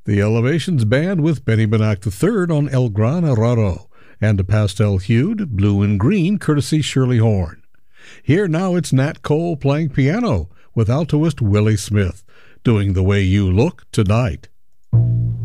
The Elevations Band with Benny Banach III on El Gran Raro, and a pastel-hued blue and green courtesy Shirley Horn. Here now it's Nat Cole playing piano with altoist Willie Smith, doing The Way You Look Tonight.